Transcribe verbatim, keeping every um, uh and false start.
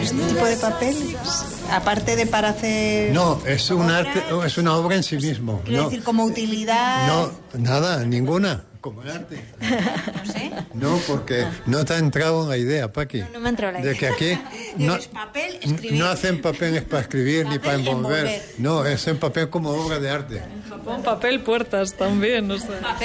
este tipo de papel, aparte de para hacer... No, es un arte, es una obra en sí mismo. Quiero no, decir, como utilidad... No, nada, ninguna. Como el arte. No sé. No, porque no te ha entrado la idea, Paqui. No, no me ha entrado la idea. De que aquí no, Es papel, escribir. no hacen papel para escribir ni para Papel envolver. envolver. No, es en papel como obra de arte. En Japón papel puertas también, o sea.